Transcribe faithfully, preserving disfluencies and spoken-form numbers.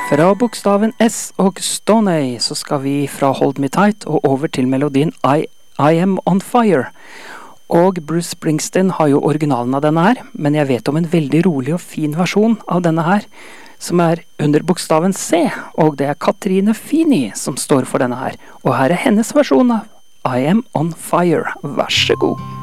Fra bokstaven S og Stoney så skal vi fra Hold Me Tight og over til melodien I, I Am On Fire. Og Bruce Springsteen har jo originalen av denne her, men jeg vet om en veldig rolig og fin versjon av denne her, som er under bokstaven C, og det er Katrine Fini som står for denne her. Og her er hennes versjon av I Am On Fire. Vær så god.